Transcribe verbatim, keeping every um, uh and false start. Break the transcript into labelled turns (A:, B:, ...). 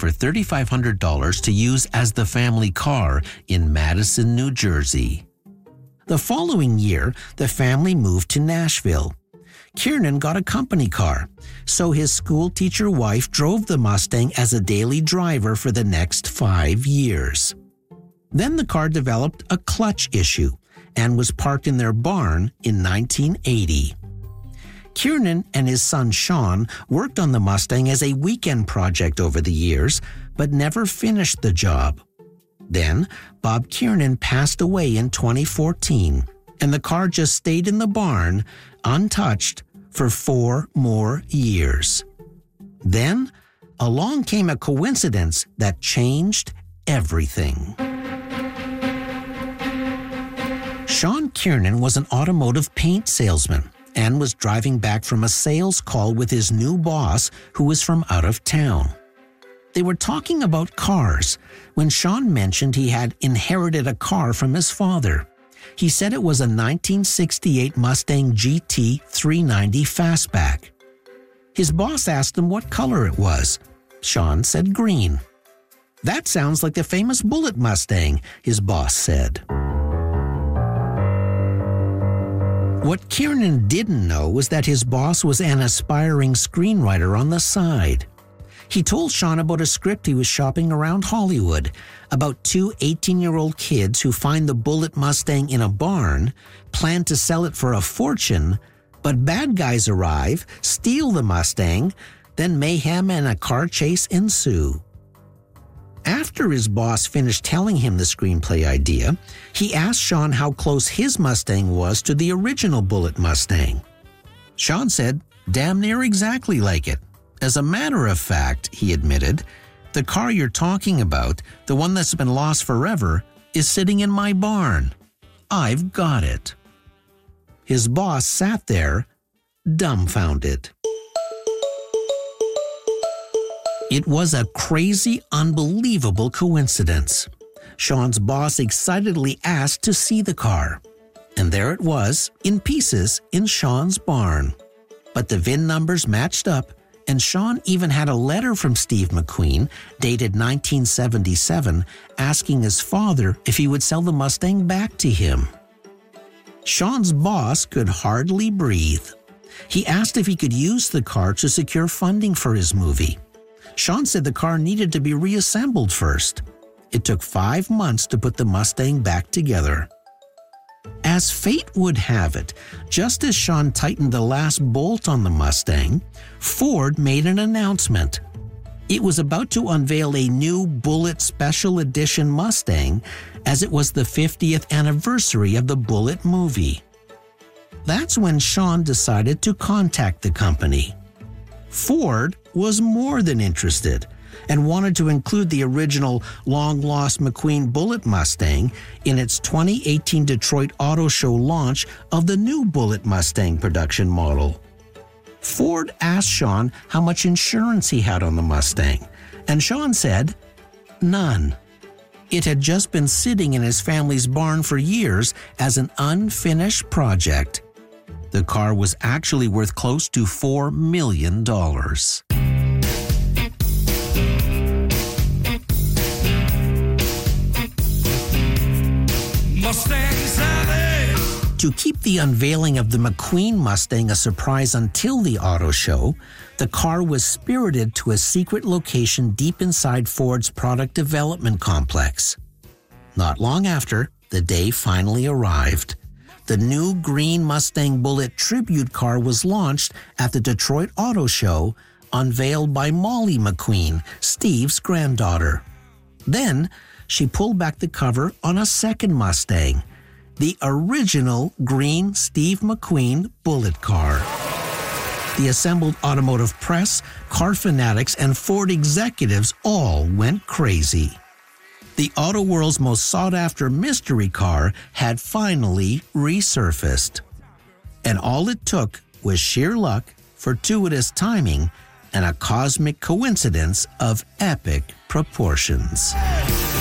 A: for three thousand five hundred dollars to use as the family car in Madison, New Jersey. The following year, the family moved to Nashville. Kiernan got a company car, so his schoolteacher wife drove the Mustang as a daily driver for the next five years. Then the car developed a clutch issue and was parked in their barn in nineteen eighty. Kiernan and his son Sean worked on the Mustang as a weekend project over the years, but never finished the job. Then, Bob Kiernan passed away in twenty fourteen, and the car just stayed in the barn, untouched, for four more years. Then, along came a coincidence that changed everything. Sean Kiernan was an automotive paint salesman and was driving back from a sales call with his new boss, who was from out of town. They were talking about cars when Sean mentioned he had inherited a car from his father. He said it was a nineteen sixty-eight Mustang G T three ninety Fastback. His boss asked him what color it was. Sean said green. "That sounds like the famous Bullitt Mustang," his boss said. What Kiernan didn't know was that his boss was an aspiring screenwriter on the side. He told Sean about a script he was shopping around Hollywood, about two eighteen-year-old kids who find the Bullitt Mustang in a barn, plan to sell it for a fortune, but bad guys arrive, steal the Mustang, then mayhem and a car chase ensue. After his boss finished telling him the screenplay idea, he asked Sean how close his Mustang was to the original Bullitt Mustang. Sean said, "Damn near exactly like it. As a matter of fact," he admitted, "the car you're talking about, the one that's been lost forever, is sitting in my barn. I've got it." His boss sat there, dumbfounded. It was a crazy, unbelievable coincidence. Sean's boss excitedly asked to see the car. And there it was, in pieces, in Sean's barn. But the V I N numbers matched up, and Sean even had a letter from Steve McQueen, dated nineteen seventy-seven, asking his father if he would sell the Mustang back to him. Sean's boss could hardly breathe. He asked if he could use the car to secure funding for his movie. Sean said the car needed to be reassembled first. It took five months to put the Mustang back together. As fate would have it, just as Sean tightened the last bolt on the Mustang, Ford made an announcement. It was about to unveil a new Bullitt Special Edition Mustang, as it was the fiftieth anniversary of the Bullitt movie. That's when Sean decided to contact the company. Ford was more than interested and wanted to include the original long-lost McQueen Bullitt Mustang in its twenty eighteen Detroit Auto Show launch of the new Bullitt Mustang production model. Ford asked Sean how much insurance he had on the Mustang, and Sean said, "None." It had just been sitting in his family's barn for years as an unfinished project. The car was actually worth close to four million dollars. To keep the unveiling of the McQueen Mustang a surprise until the auto show, the car was spirited to a secret location deep inside Ford's product development complex. Not long after, the day finally arrived. The new green Mustang Bullitt tribute car was launched at the Detroit Auto Show, unveiled by Molly McQueen, Steve's granddaughter. Then, she pulled back the cover on a second Mustang, the original green Steve McQueen Bullitt car. The assembled automotive press, car fanatics, and Ford executives all went crazy. The auto world's most sought-after mystery car had finally resurfaced. And all it took was sheer luck, fortuitous timing, and a cosmic coincidence of epic proportions.